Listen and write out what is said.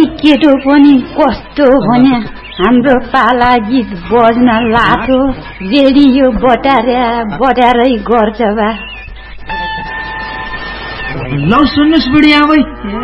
केटो पनि कस्तो भने हाम्रो पाला गीत बज्न लाथो रेडियो बटारै गर्छ बा लौ सुन्नुस् बुढी आमै